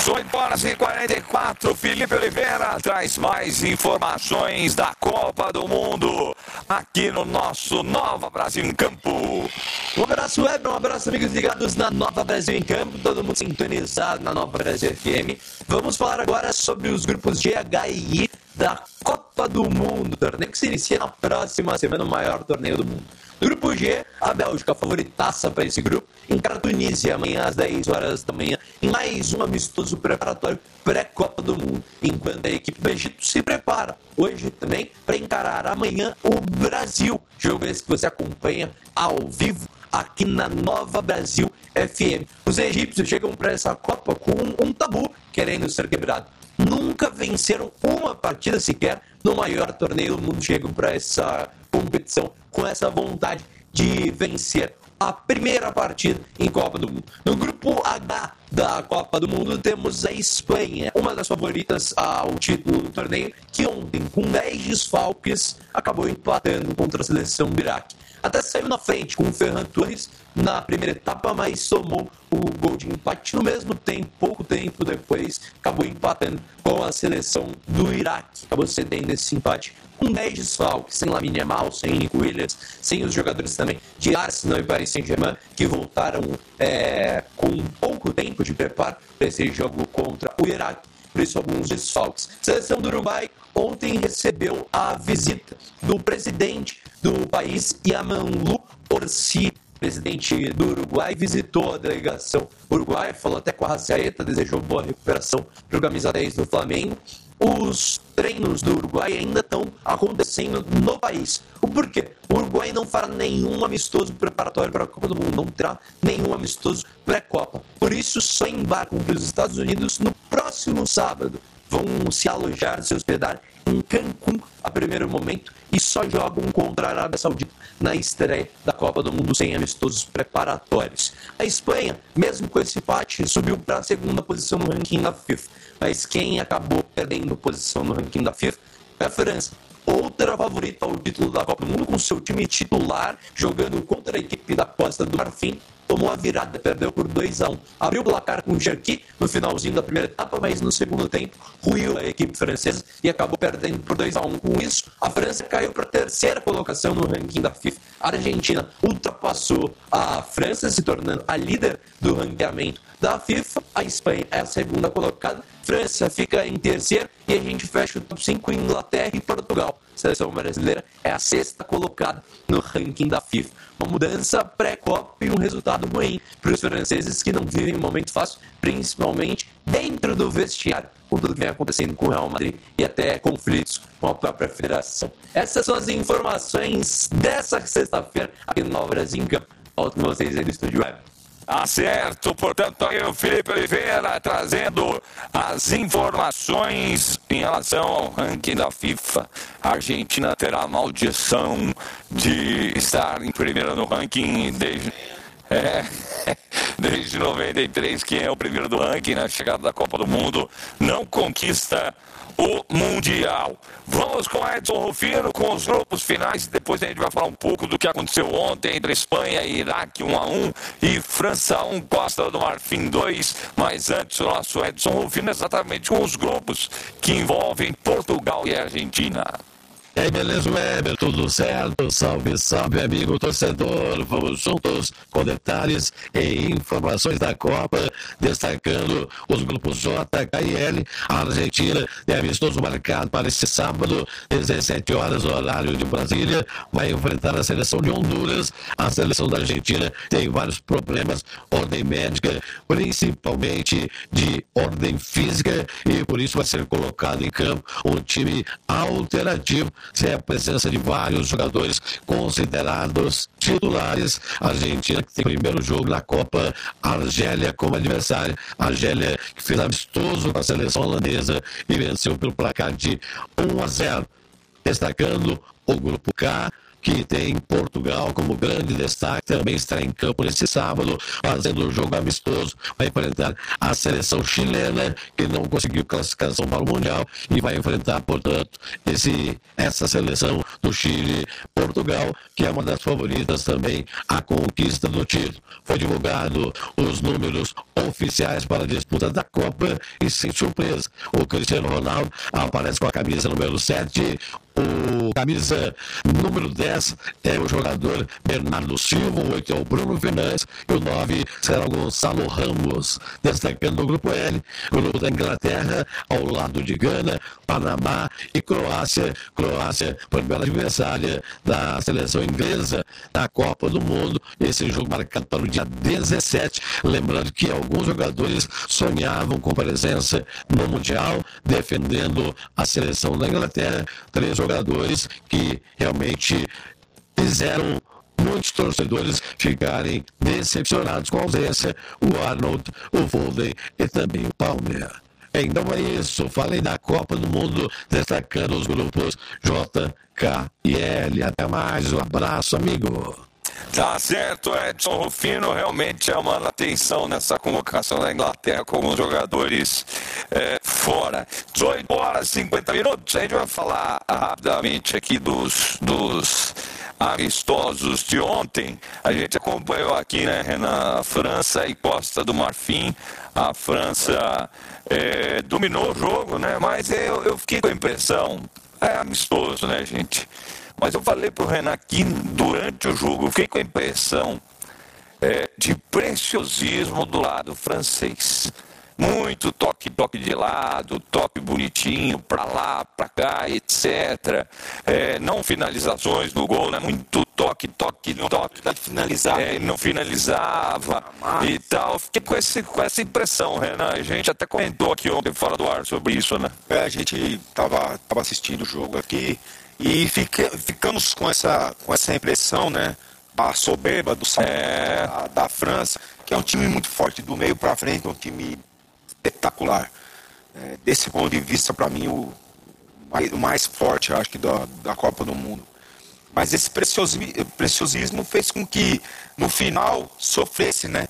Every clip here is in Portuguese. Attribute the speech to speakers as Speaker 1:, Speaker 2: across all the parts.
Speaker 1: 8h44, Felipe Oliveira traz mais informações da Copa do Mundo aqui no nosso Nova Brasil em Campo.
Speaker 2: Um abraço, Weber, um abraço, amigos ligados na Nova Brasil em Campo, todo mundo sintonizado na Nova Brasil FM. Vamos falar agora sobre os grupos G, H e I da Copa do Mundo, torneio que se inicia na próxima semana, o maior torneio do mundo. No grupo G, a Bélgica, favoritaça para esse grupo, encara a Tunísia amanhã às 10 horas da manhã, em mais um amistoso preparatório pré-Copa do Mundo, enquanto a equipe do Egito se prepara hoje também para encarar amanhã o Brasil, jogo esse que você acompanha ao vivo aqui na Nova Brasil FM. Os egípcios chegam para essa Copa com um tabu querendo ser quebrado. Nunca venceram uma partida sequer no maior torneio do mundo. Chegam para essa competição com essa vontade de vencer a primeira partida em Copa do Mundo. No grupo H da Copa do Mundo temos a Espanha, uma das favoritas ao título do torneio, que ontem, com 10 desfalques, acabou empatando contra a seleção do Iraque. Até saiu na frente com o Ferran Torres na primeira etapa, mas tomou o gol de empate no mesmo tempo, pouco tempo depois, acabou empatando com a seleção do Iraque. Acabou cedendo esse empate com 10 desfalques, sem Lamine Yamal, sem Nico Williams, sem os jogadores também de Arsenal e Paris Saint-Germain, que voltaram com pouco tempo de preparo para esse jogo contra o Iraque. Por isso, alguns desfalques. A seleção do Uruguai ontem recebeu a visita do presidente do país, Yamanlu Orsi. O presidente do Uruguai visitou a delegação uruguaia, falou até com a Rascaeta, desejou boa recuperação para o camisa 10 do Flamengo. Os treinos do Uruguai ainda estão acontecendo no país. O porquê? O Uruguai não fará nenhum amistoso preparatório para a Copa do Mundo, não terá nenhum amistoso pré-Copa. Por isso, só embarcam para os Estados Unidos no próximo sábado. Vão se alojar, se hospedar em Cancún a primeiro momento e só jogam contra a Arábia Saudita na estreia da Copa do Mundo sem amistosos preparatórios. A Espanha, mesmo com esse empate, subiu para a segunda posição no ranking da FIFA. Mas quem acabou perdendo posição no ranking da FIFA é a França. Outra favorita ao título da Copa do Mundo, com seu time titular jogando contra a equipe da Costa do Marfim, tomou a virada, perdeu por 2-1. Abriu o placar com o Cherki no finalzinho da primeira etapa, mas no segundo tempo ruiu a equipe francesa e acabou perdendo por 2-1. Com isso, a França caiu para a terceira colocação no ranking da FIFA. A Argentina ultrapassou a França, se tornando a líder do ranqueamento da FIFA. A Espanha é a segunda colocada. França fica em terceiro e a gente fecha o top 5 em Inglaterra e Portugal. A seleção brasileira é a sexta colocada no ranking da FIFA. Uma mudança pré-Copa e um resultado ruim para os franceses que não vivem um momento fácil, principalmente dentro do vestiário, com tudo que vem acontecendo com o Real Madrid e até conflitos com a própria federação. Essas são as informações dessa sexta-feira aqui no Nova Brasil em Campo. Volto com vocês aí no Estúdio Web.
Speaker 1: Certo, portanto, aí o Felipe Oliveira trazendo as informações em relação ao ranking da FIFA. A Argentina terá a maldição de estar em primeiro no ranking desde 93, que é o primeiro do ranking na chegada da Copa do Mundo, não conquista o Mundial. Vamos com Edson Rufino, com os grupos finais, depois a gente vai falar um pouco do que aconteceu ontem entre Espanha e Iraque 1-1 e França 1, Costa do Marfim 2, mas antes o nosso Edson Rufino exatamente com os grupos que envolvem Portugal e Argentina.
Speaker 3: E aí, beleza, Weber? Tudo certo? Salve, salve, amigo torcedor. Vamos juntos com detalhes e informações da Copa, destacando os grupos J, K e L. A Argentina tem amistoso marcado para este sábado, 17 horas, horário de Brasília. Vai enfrentar a seleção de Honduras. A seleção da Argentina tem vários problemas, ordem médica, principalmente de ordem física, e por isso vai ser colocado em campo um time alternativo, sem a presença de vários jogadores considerados titulares. A Argentina, que tem o primeiro jogo na Copa, a Argélia como adversária. A Argélia, que fez amistoso com a seleção holandesa e venceu pelo placar de 1-0. Destacando o grupo K, que tem Portugal como grande destaque, também estará em campo neste sábado, fazendo o jogo amistoso, vai enfrentar a seleção chilena, que não conseguiu classificação para o Mundial, e vai enfrentar, portanto, essa seleção do Chile, Portugal, que é uma das favoritas também à conquista do título. Foi divulgado os números oficiais para a disputa da Copa e, sem surpresa, o Cristiano Ronaldo aparece com a camisa número 7, o camisa número 10 é o jogador Bernardo Silva, o 8 é o Bruno Fernandes e o 9 será o Gonçalo Ramos. Destacando o grupo L, o grupo da Inglaterra, ao lado de Gana, Panamá e Croácia. Croácia, primeira adversária da seleção inglesa da Copa do Mundo. Esse jogo marcado para o dia 17. Lembrando que alguns jogadores sonhavam com presença no Mundial, defendendo a seleção da Inglaterra. 3 jogadores que realmente fizeram muitos torcedores ficarem decepcionados com a ausência: o Arnold, o Foden e também o Palmer. Então é isso, falei da Copa do Mundo, destacando os grupos J, K e L. Até mais, um abraço, amigo.
Speaker 1: Tá certo, Edson Rufino realmente chamando a atenção nessa convocação da Inglaterra com os jogadores fora. 18 horas e 50 minutos, a gente vai falar rapidamente aqui dos amistosos de ontem. A gente acompanhou aqui, né, Renan, França e Costa do Marfim. A França dominou o jogo, né, mas eu fiquei com a impressão, amistoso, né, gente? Mas eu falei para o Renan aqui durante o jogo, eu fiquei com a impressão de preciosismo do lado francês. Muito toque de lado, toque bonitinho, para lá, para cá, etc. Não finalizações no gol, né? Muito toque. Não finalizava e tal. Fiquei com essa impressão, Renan. A gente até comentou aqui ontem fora do ar sobre isso, né?
Speaker 4: A gente estava assistindo o jogo aqui e ficamos com essa impressão, né? A soberba do da França, que é um time muito forte do meio para frente, um time espetacular. Desse ponto de vista, para mim, o mais forte, acho que, da Copa do Mundo. Mas esse preciosismo fez com que, no final, sofresse, né?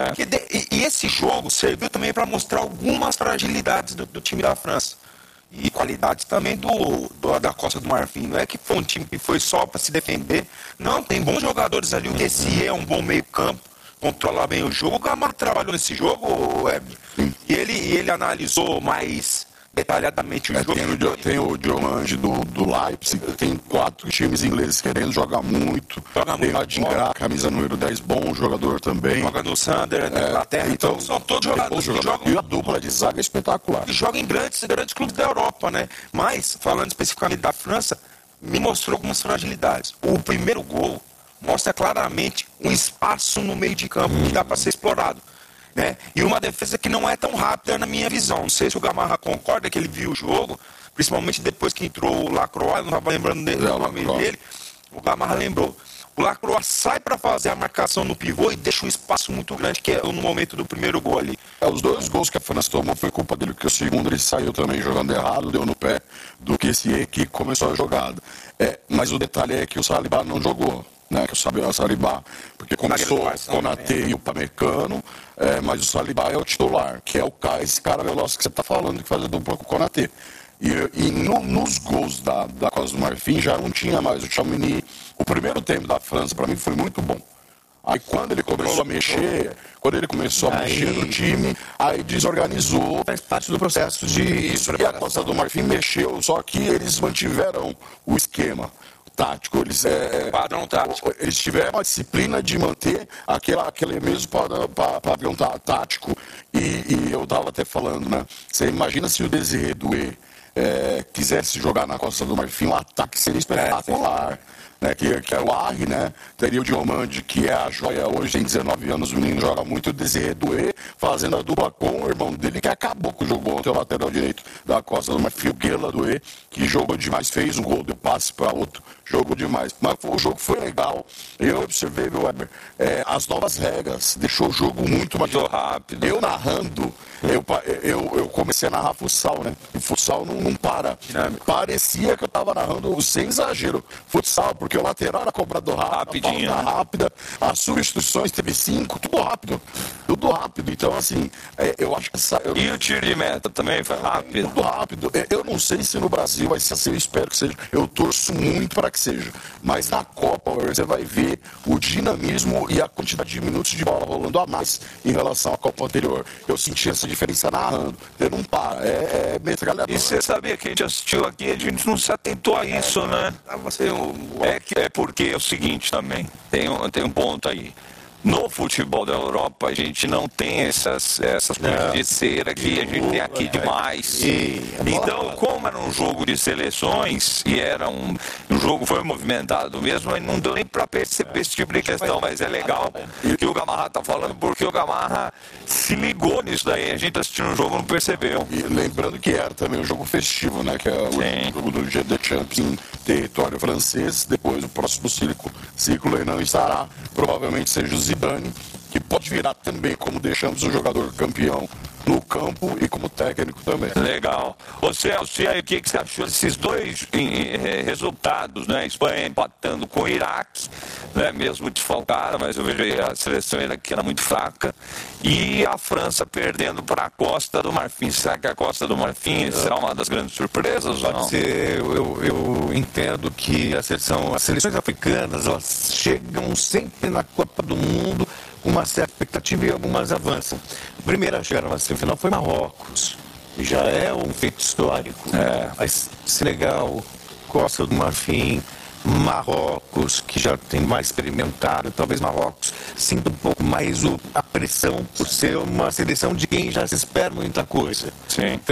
Speaker 4: E esse jogo serviu também para mostrar algumas fragilidades do time da França. E qualidades também da Costa do Marfim. Não é que foi um time que foi só para se defender. Não, tem bons jogadores ali. O Kessie é um bom meio campo, controla bem o jogo. O Gamarra trabalhou nesse jogo, e ele analisou mais detalhadamente o jogo.
Speaker 5: Tem o Diomange do Leipzig, tem 4 times ingleses querendo jogar muito. Tem o Adingra, camisa número 10, bom jogador também.
Speaker 4: Joga no Sander, na Inglaterra. Então são todos jogadores que jogam.
Speaker 5: E a dupla de zaga é espetacular.
Speaker 4: E jogam em grandes clubes da Europa, né? Mas, falando especificamente da França, me mostrou algumas fragilidades. O primeiro gol mostra claramente um espaço no meio de campo que dá para ser explorado. Né? E uma defesa que não é tão rápida na minha visão. Não sei se o Gamarra concorda, que ele viu o jogo, principalmente depois que entrou o Lacroix, eu não estava lembrando o nome dele, o Gamarra lembrou. O Lacroix sai para fazer a marcação no pivô e deixa um espaço muito grande, que é no momento do primeiro gol ali.
Speaker 5: Os 2 gols que a França tomou foi culpa dele, porque o segundo ele saiu também jogando errado, deu no pé do Kessie, que começou a jogada. Mas o detalhe é que o Saliba não jogou. Né, que o Saliba, porque começou o Konaté e o Pamecano, mas o Saliba é o titular, que é esse cara veloz que você está falando, que faz a dupla com o Konaté. E nos gols da Costa do Marfim já não tinha mais o Tchouaméni. O primeiro tempo da França, para mim, foi muito bom. Aí quando ele começou a mexer no time, aí desorganizou.
Speaker 2: Faz parte do processo de
Speaker 5: isso. E a Costa do Marfim mexeu, só que eles mantiveram o esquema tático,
Speaker 4: padrão tático.
Speaker 5: Eles tiveram a disciplina de manter aquele mesmo padrão tático. E eu estava até falando, né? Você imagina se o Désiré Doué quisesse jogar na Costa do Marfim, o ataque seria espetacular. Né, que é o Arri, né? Teria o Diomande, que é a joia hoje, tem 19 anos, o menino joga muito, o Désiré Doué, fazendo a dupla com o irmão dele, que acabou com o jogo ontem, o lateral direito da Costa do Marfim, o Guela Doué, que jogou demais, fez um gol, deu passe para outro jogou demais. Mas o jogo foi legal. Eu observei, meu Weber, as novas regras deixou o jogo muito mais
Speaker 1: rápido.
Speaker 5: Eu narrando, eu comecei a narrar futsal, né? E futsal não para. Parecia que eu tava narrando, sem exagero, futsal, porque o lateral era cobrado
Speaker 1: Rapidinho,
Speaker 5: a falta rápida, as substituições teve 5, tudo rápido. Tudo rápido. Então, assim, eu acho que
Speaker 1: E o tiro de meta também foi rápido?
Speaker 5: Tudo rápido. Eu não sei se no Brasil vai ser assim, eu espero que seja. Eu torço muito para que seja. Mas na Copa, você vai ver o dinamismo e a quantidade de minutos de bola rolando a mais em relação à Copa anterior. Eu senti essa diferença narrando. Ele não para. Metralhador.
Speaker 1: E você sabia que a gente assistiu aqui, a gente não se atentou a isso, né? É porque é o seguinte também, tem um ponto aí. No futebol da Europa, a gente não tem essas coisas de cera que a gente tem aqui demais. Então, como era um jogo de seleções, e era um jogo foi movimentado mesmo, aí não deu nem para perceber esse tipo de questão, mas é legal que o Gamarra está falando, porque o Gamarra se ligou nisso daí, a gente assistindo o jogo não percebeu.
Speaker 5: E lembrando que era também um jogo festivo, né? Que é o jogo do Dia de Champions em território francês, depois o próximo ciclo aí não estará, provavelmente seja o Zidane, que pode virar também, como deixamos o jogador campeão no campo e como técnico também.
Speaker 1: Legal. Ô Celso, e aí, o que você achou desses dois resultados, né? Espanha empatando com o Iraque, né? Mesmo desfalcada, mas eu vejo aí a seleção iraquiana era muito fraca, e a França perdendo para a Costa do Marfim. Será que a Costa do Marfim será uma das grandes surpresas ou não?
Speaker 2: Pode ser. Eu entendo que as seleções africanas, elas chegam sempre na Copa do Mundo com uma certa expectativa e algumas avançam. A primeira a chegar na semifinal foi Marrocos. Já é um feito histórico. Mas Senegal, Costa do Marfim, Marrocos, que já tem mais experimentado, talvez Marrocos sinta um pouco mais a pressão por ser uma seleção de quem já se espera muita coisa.
Speaker 1: Sim.